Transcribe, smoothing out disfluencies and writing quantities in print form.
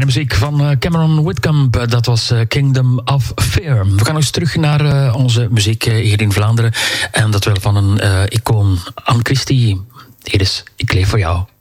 muziek van Cameron Whitcomb. Dat was Kingdom of Fear. We gaan nog eens terug naar onze muziek hier in Vlaanderen. En dat wel van een icoon, Anne Christie. Hier is Ik leef voor jou.